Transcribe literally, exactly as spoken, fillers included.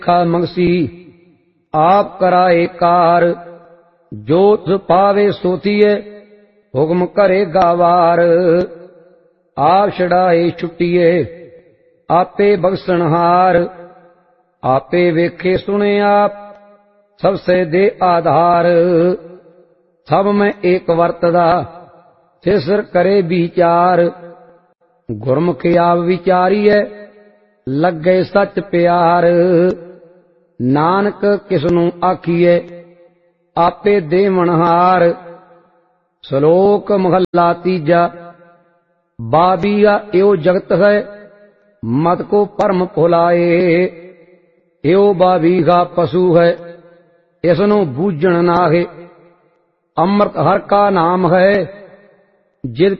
ਦੇਖਾ ਮੰਗਸੀ ਆਪ ਕਰਾਏ ਕਾਰ। ਜੋ ਤਿਸ ਪਾਵੇ ਸੋ ਥੀਏ ਹੁਕਮ ਕਰੇਗਾ ਵਾਰ। ਆਪ ਛੁਡਾਏ ਛੁੱਟੀਏ ਆਪੇ ਬਖਸ਼ਣਹਾਰ। ਆਪੇ ਵੇਖੇ ਸੁਣੇ ਆਪ ਸਭ ਸੇ ਦੇ ਆਧਾਰ। ਸਭ ਮੈਂ ਏਕ ਵਰਤਦਾ ਤਿਸਰ ਕਰੇ ਵਿਚਾਰ। ਗੁਰਮੁਖ ਆਪ ਵਿਚਾਰੀਐ ਲੱਗੇ ਸੱਚ ਪਿਆਰ। ਨਾਨਕ ਕਿਸਨੂੰ ਆਖੀਏ ਆਪੇ ਦੇਵਨਹਾਰ। ਸ਼ਲੋਕ ਮਹਲਾ ਤੀਜਾ। ਬਾਬੀਆ ਏਉ ਜਗਤ ਹੈ ਮਤ ਕੋ ਭਰਮ ਭੁਲਾਏ। ਏਉ ਬਾਬੀਗਾ ਪਸ਼ੂ ਹੈ ਇਸਨੂੰ ਬੂਝਣ ਨਾਹੇ। ਅੰਮ੍ਰਿਤ ਹਰ ਕਾ ਨਾਮ ਹੈ ਜਿਦ